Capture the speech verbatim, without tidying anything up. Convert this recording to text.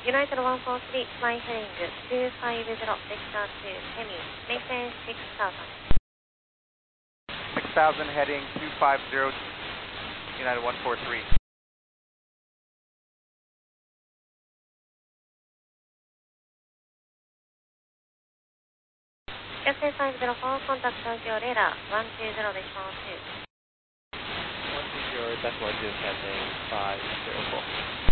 United one four three, fly heading two five zero, vector two, Hemi, maintain six thousand. six thousand heading two five zero, United one four three. S A five zero four, contact Tokyo radar one two zero decimal two. one two zero decimal two, Cathay five zero four.